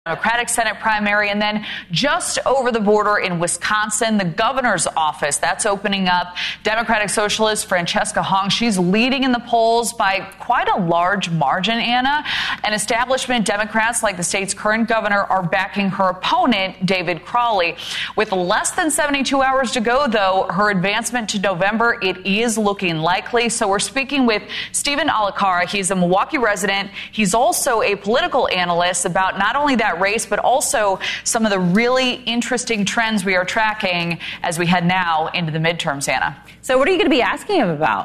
Democratic Senate primary, and then just over the border in Wisconsin, the governor's office, that's opening up. Democratic Socialist Francesca Hong, she's leading in the polls by quite a large margin, Anna. And establishment Democrats like the state's current governor are backing her opponent, David Crowley. With less than 72 hours to go, though, her advancement to November, it is looking likely. So we're speaking with Stephen Alacara. He's a Milwaukee resident. He's also a political analyst about not only that race, but also some of the really interesting trends we are tracking as we head now into the midterms, Anna. So what are you going to be asking him about?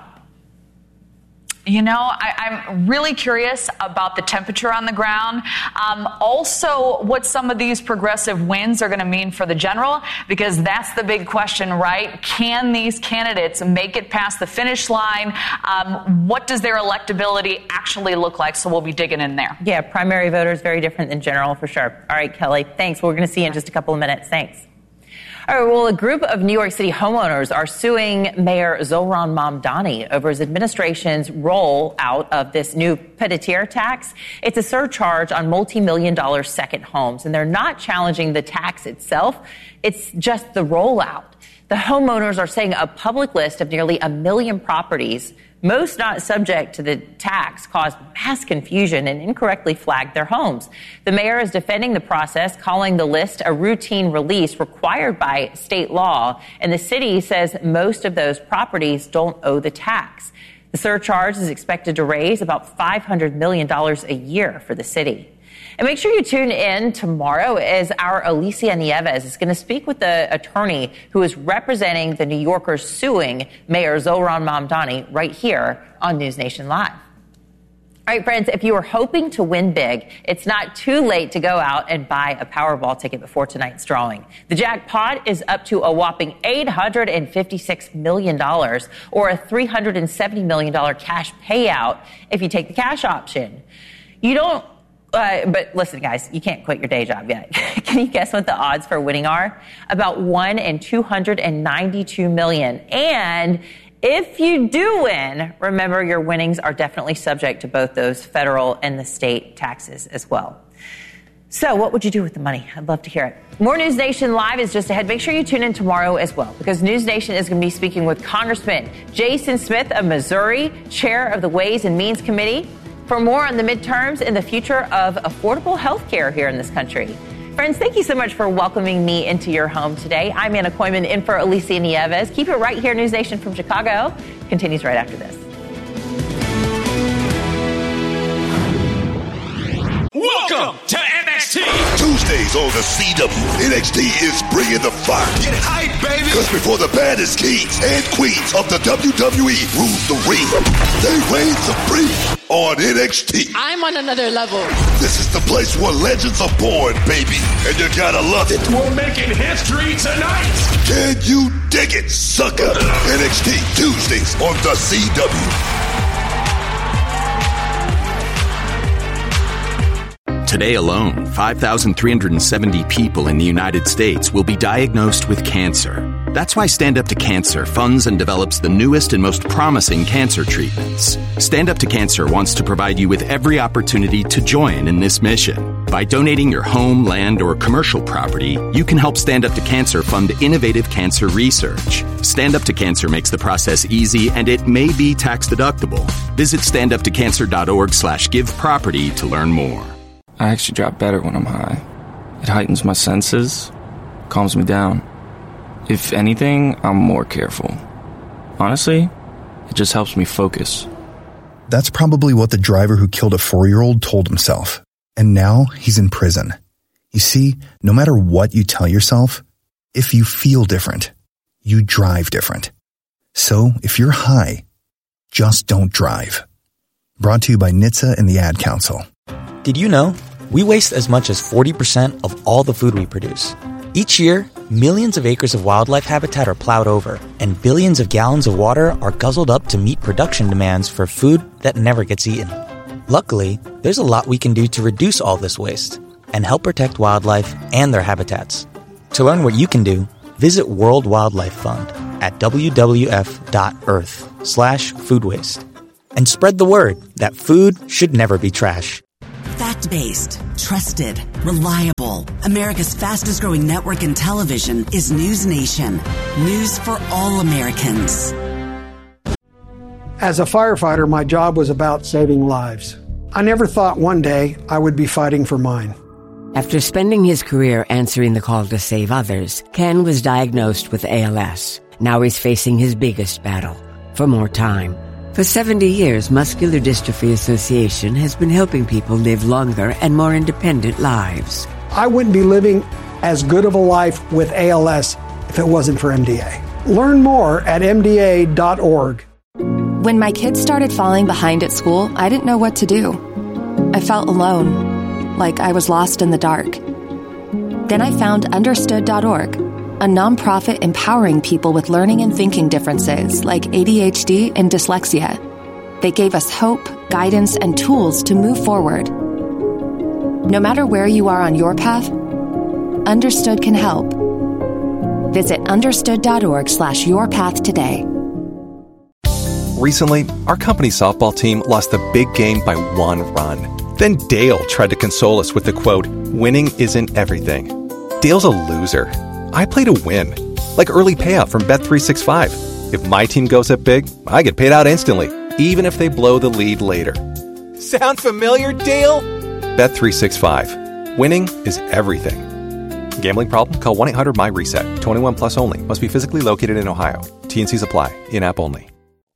You know, I'm really curious about the temperature on the ground. Also, what some of these progressive wins are going to mean for the general, because that's the big question, right? Can these candidates make it past the finish line? What does their electability actually look like? So we'll be digging in there. Yeah, primary voters very different than general for sure. All right, Kelly, thanks. We're going to see you in just a couple of minutes. Thanks. All right, well, a group of New York City homeowners are suing Mayor Zohran Mamdani over his administration's rollout of this new pied-à-terre tax. It's a surcharge on multi-million-dollar second homes, and they're not challenging the tax itself. It's just the rollout. The homeowners are saying a public list of nearly 1 million properties, most not subject to the tax, caused mass confusion and incorrectly flagged their homes. The mayor is defending the process, calling the list a routine release required by state law, and the city says most of those properties don't owe the tax. The surcharge is expected to raise about $500 million a year for the city. And make sure you tune in tomorrow as our Alicia Nieves is going to speak with the attorney who is representing the New Yorkers suing Mayor Zohran Mamdani right here on News Nation Live. All right, friends, if you are hoping to win big, it's not too late to go out and buy a Powerball ticket before tonight's drawing. The jackpot is up to a whopping $856 million or a $370 million cash payout if you take the cash option. But listen, guys, you can't quit your day job yet. Can you guess what the odds for winning are? About 1 in 292 million. And if you do win, remember your winnings are definitely subject to both those federal and the state taxes as well. So what would you do with the money? I'd love to hear it. More News Nation Live is just ahead. Make sure you tune in tomorrow as well, because News Nation is going to be speaking with Congressman Jason Smith of Missouri, chair of the Ways and Means Committee, for more on the midterms and the future of affordable health care here in this country. Friends, thank you so much for welcoming me into your home today. I'm Anna Koyman in for Alicia Nieves. Keep it right here. News Nation from Chicago continues right after this. Welcome to NXT. Tuesdays on the CW, NXT is bringing the fire. Get hype, baby. Because before the baddest kings and queens of the WWE rule the ring, they reign supreme on NXT. I'm on another level. This is the place where legends are born, baby, and you gotta love it. We're making history tonight. Can you dig it, sucker? NXT Tuesdays on the CW. Today alone, 5,370 people in the United States will be diagnosed with cancer. That's why Stand Up to Cancer funds and develops the newest and most promising cancer treatments. Stand Up to Cancer wants to provide you with every opportunity to join in this mission. By donating your home, land, or commercial property, you can help Stand Up to Cancer fund innovative cancer research. Stand Up to Cancer makes the process easy, and it may be tax deductible. Visit standuptocancer.org/giveproperty to learn more. I actually drop better when I'm high. It heightens my senses, calms me down. If anything, I'm more careful. Honestly, it just helps me focus. That's probably what the driver who killed a 4-year-old told himself. And now he's in prison. You see, no matter what you tell yourself, if you feel different, you drive different. So if you're high, just don't drive. Brought to you by NHTSA and the Ad Council. Did you know we waste as much as 40% of all the food we produce? Each year, millions of acres of wildlife habitat are plowed over, and billions of gallons of water are guzzled up to meet production demands for food that never gets eaten. Luckily, there's a lot we can do to reduce all this waste and help protect wildlife and their habitats. To learn what you can do, visit World Wildlife Fund at wwf.earth/food waste. And spread the word that food should never be trash. Fact Fact-based, trusted, reliable. America's fastest growing network in television is News Nation. News for all Americans. As a firefighter, my job was about saving lives. I never thought one day I would be fighting for mine. After spending his career answering the call to save others, Ken was diagnosed with ALS. Now he's facing his biggest battle, for more time. For 70 years, Muscular Dystrophy Association has been helping people live longer and more independent lives. I wouldn't be living as good of a life with ALS if it wasn't for MDA. Learn more at MDA.org. When my kids started falling behind at school, I didn't know what to do. I felt alone, like I was lost in the dark. Then I found Understood.org, a nonprofit empowering people with learning and thinking differences like ADHD and dyslexia. They gave us hope, guidance, and tools to move forward. No matter where you are on your path, Understood can help. Visit understood.org/yourpath today. Recently, our company's softball team lost the big game by 1 run. Then Dale tried to console us with the quote, "Winning isn't everything." Dale's a loser. I play to win, like early payout from Bet365. If my team goes up big, I get paid out instantly, even if they blow the lead later. Sound familiar, Dale? Bet365. Winning is everything. Gambling problem? Call 1-800-MY-RESET. 21 plus only. Must be physically located in Ohio. T&Cs apply. In-app only.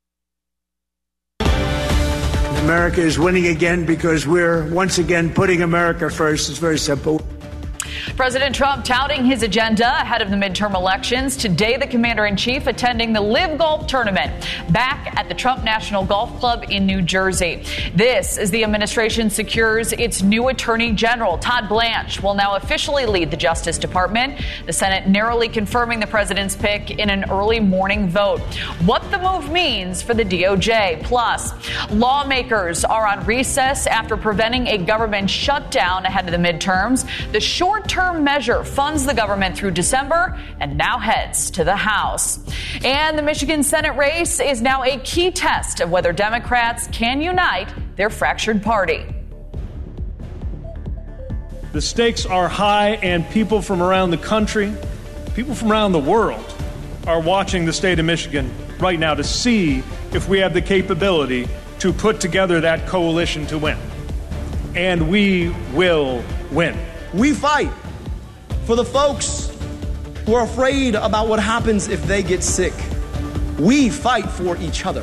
America is winning again because we're once again putting America first. It's very simple. President Trump touting his agenda ahead of the midterm elections. Today, the commander-in-chief attending the LIV Golf Tournament back at the Trump National Golf Club in New Jersey. This as the administration secures its new attorney general. Todd Blanche will now officially lead the Justice Department. The Senate narrowly confirming the president's pick in an early morning vote. What the move means for the DOJ. Plus, lawmakers are on recess after preventing a government shutdown ahead of the midterms. The short-term measure funds the government through December and now heads to the House. And the Michigan Senate race is now a key test of whether Democrats can unite their fractured party. The stakes are high, and people from around the country, people from around the world, are watching the state of Michigan right now to see if we have the capability to put together that coalition to win. And we will win. We fight for the folks who are afraid about what happens if they get sick. We fight for each other.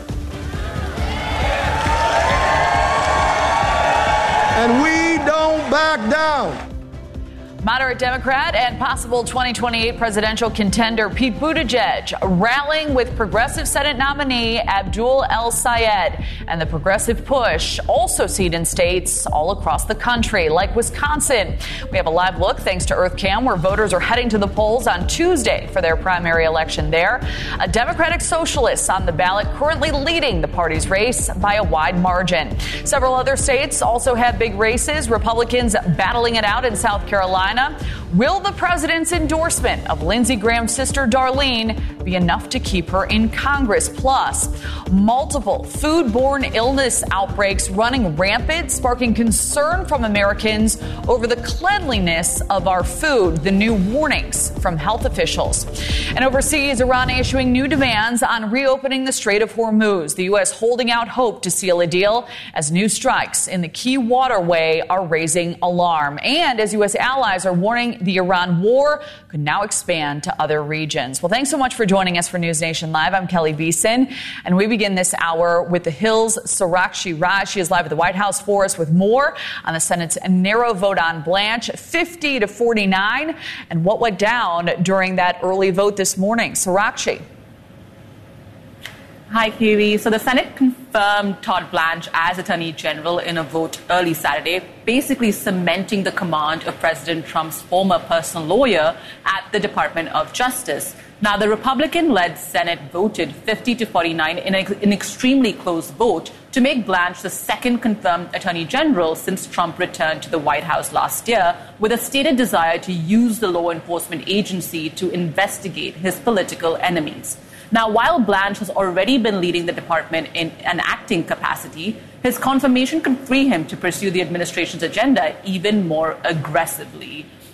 And we don't back down. Moderate Democrat and possible 2028 presidential contender Pete Buttigieg rallying with progressive Senate nominee Abdul El-Sayed. And the progressive push also seen in states all across the country, like Wisconsin. We have a live look thanks to EarthCam, where voters are heading to the polls on Tuesday for their primary election there. A Democratic socialist on the ballot, currently leading the party's race by a wide margin. Several other states also have big races. Republicans battling it out in South Carolina. Will the president's endorsement of Lindsey Graham's sister Darlene be enough to keep her in Congress? Plus, multiple foodborne illness outbreaks running rampant, sparking concern from Americans over the cleanliness of our food. The new warnings from health officials. And overseas, Iran issuing new demands on reopening the Strait of Hormuz. The U.S. holding out hope to seal a deal as new strikes in the key waterway are raising alarm. And as U.S. allies are warning the Iran war could now expand to other regions. Well, thanks so much for joining us for News Nation Live. I'm Kelly Beeson, and we begin this hour with the Hill's Sarakshi Raj. She is live at the White House for us with more on the Senate's narrow vote on Blanche, 50-49, and what went down during that early vote this morning. Sarakshi. Hi, Kiwi. So the Senate confirmed Todd Blanche as Attorney General in a vote early Saturday, basically cementing the command of President Trump's former personal lawyer at the Department of Justice. Now, the Republican-led Senate voted 50-49 in an extremely close vote to make Blanche the second confirmed Attorney General since Trump returned to the White House last year, with a stated desire to use the law enforcement agency to investigate his political enemies. Now, while Blanche has already been leading the department in an acting capacity, his confirmation could free him to pursue the administration's agenda even more aggressively.